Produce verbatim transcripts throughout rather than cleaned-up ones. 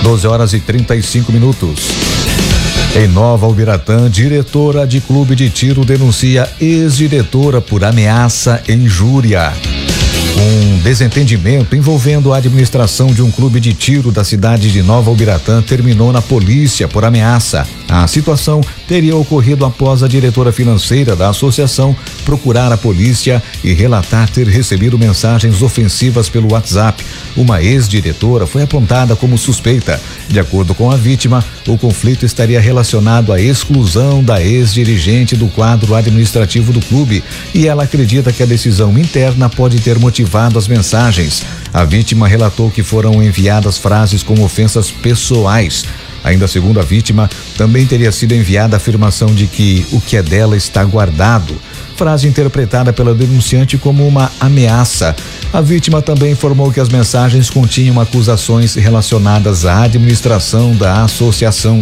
doze horas e trinta e cinco minutos. Em Nova Ubiratã, diretora de clube de tiro denuncia ex-diretora por ameaça e injúria. Um desentendimento envolvendo a administração de um clube de tiro da cidade de Nova Ubiratã terminou na polícia por ameaça. A situação teria ocorrido após a diretora financeira da associação procurar a polícia e relatar ter recebido mensagens ofensivas pelo WhatsApp. Uma ex-diretora foi apontada como suspeita. De acordo com a vítima, o conflito estaria relacionado à exclusão da ex-dirigente do quadro administrativo do clube e ela acredita que a decisão interna pode ter motivado as mensagens. A vítima relatou que foram enviadas frases com ofensas pessoais. Ainda segundo a vítima, também teria sido enviada a afirmação de que o que é dela está guardado, frase interpretada pela denunciante como uma ameaça. A vítima também informou que as mensagens continham acusações relacionadas à administração da associação.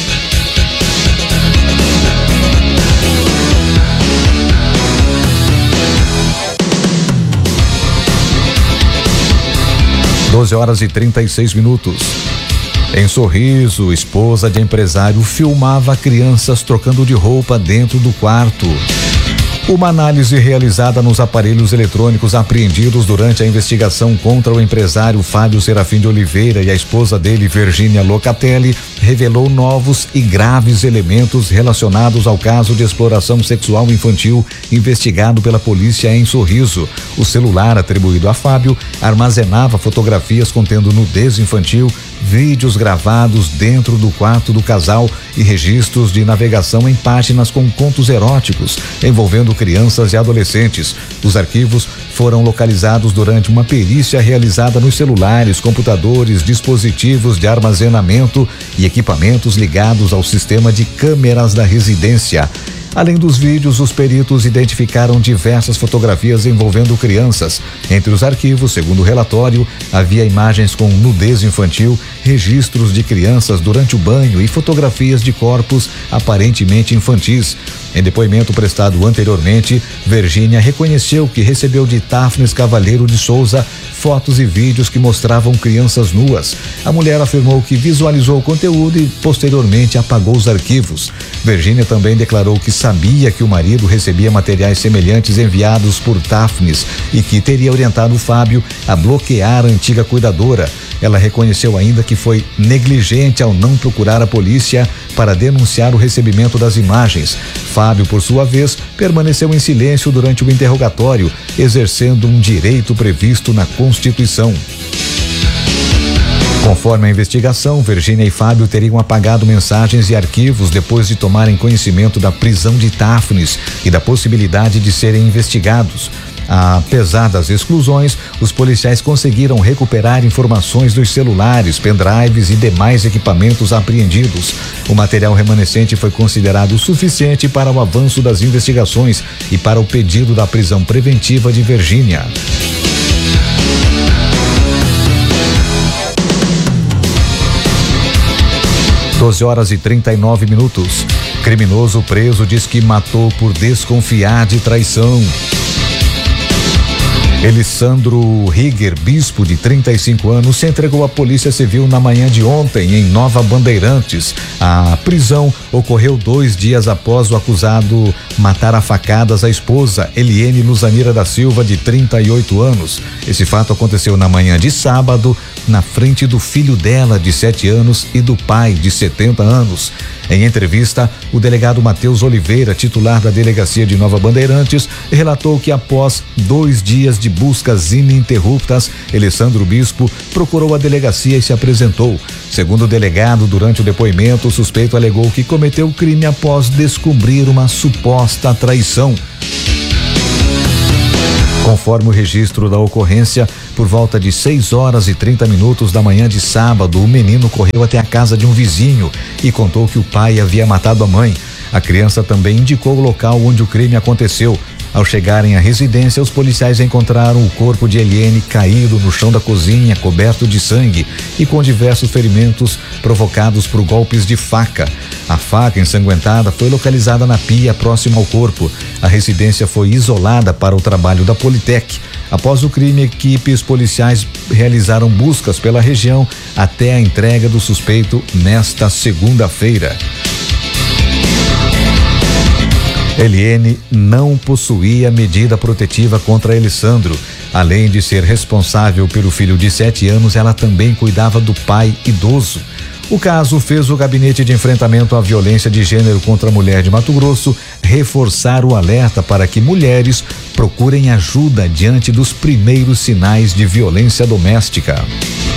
doze horas e trinta e seis minutos. Em Sorriso, esposa de empresário filmava crianças trocando de roupa dentro do quarto. Uma análise realizada nos aparelhos eletrônicos apreendidos durante a investigação contra o empresário Fábio Serafim de Oliveira e a esposa dele, Virgínia Locatelli, revelou novos e graves elementos relacionados ao caso de exploração sexual infantil investigado pela polícia em Sorriso. O celular atribuído a Fábio armazenava fotografias contendo nudez infantil, vídeos gravados dentro do quarto do casal e registros de navegação em páginas com contos eróticos envolvendo crianças e adolescentes. Os arquivos foram localizados durante uma perícia realizada nos celulares, computadores, dispositivos de armazenamento e equipamentos ligados ao sistema de câmeras da residência. Além dos vídeos, os peritos identificaram diversas fotografias envolvendo crianças. Entre os arquivos, segundo o relatório, havia imagens com nudez infantil, registros de crianças durante o banho e fotografias de corpos aparentemente infantis. Em depoimento prestado anteriormente, Virgínia reconheceu que recebeu de Tafnes Cavalheiro de Souza fotos e vídeos que mostravam crianças nuas. A mulher afirmou que visualizou o conteúdo e posteriormente apagou os arquivos. Virgínia também declarou que sabia que o marido recebia materiais semelhantes enviados por Tafnes e que teria orientado o Fábio a bloquear a antiga cuidadora. Ela reconheceu ainda que foi negligente ao não procurar a polícia para denunciar o recebimento das imagens. Fábio, por sua vez, permaneceu em silêncio durante o interrogatório, exercendo um direito previsto na Constituição. Conforme a investigação, Virgínia e Fábio teriam apagado mensagens e arquivos depois de tomarem conhecimento da prisão de Tafnes e da possibilidade de serem investigados. Apesar das exclusões, os policiais conseguiram recuperar informações dos celulares, pendrives e demais equipamentos apreendidos. O material remanescente foi considerado suficiente para o avanço das investigações e para o pedido da prisão preventiva de Virgínia. doze horas e trinta e nove minutos. Criminoso preso diz que matou por desconfiar de traição. Elisandro Rigger, bispo de trinta e cinco anos, se entregou à Polícia Civil na manhã de ontem em Nova Bandeirantes. A prisão ocorreu dois dias após o acusado matar a facadas a esposa, Eliene Luzanira da Silva, de trinta e oito anos. Esse fato aconteceu na manhã de sábado, na frente do filho dela, de sete anos, e do pai, de setenta anos. Em entrevista, o delegado Matheus Oliveira, titular da Delegacia de Nova Bandeirantes, relatou que após dois dias de buscas ininterruptas, Elisandro Bispo procurou a delegacia e se apresentou. Segundo o delegado, durante o depoimento, o suspeito alegou que cometeu o crime após descobrir uma suposta traição. Conforme o registro da ocorrência, por volta de seis horas e trinta minutos da manhã de sábado, o menino correu até a casa de um vizinho e contou que o pai havia matado a mãe. A criança também indicou o local onde o crime aconteceu. Ao chegarem à residência, os policiais encontraram o corpo de Eliene caído no chão da cozinha, coberto de sangue e com diversos ferimentos provocados por golpes de faca. A faca ensanguentada foi localizada na pia próxima ao corpo. A residência foi isolada para o trabalho da Politec. Após o crime, equipes policiais realizaram buscas pela região até a entrega do suspeito nesta segunda-feira. Eliene não possuía medida protetiva contra Alessandro. Além de ser responsável pelo filho de sete anos, ela também cuidava do pai idoso. O caso fez o Gabinete de Enfrentamento à Violência de Gênero contra a Mulher de Mato Grosso reforçar o alerta para que mulheres procurem ajuda diante dos primeiros sinais de violência doméstica.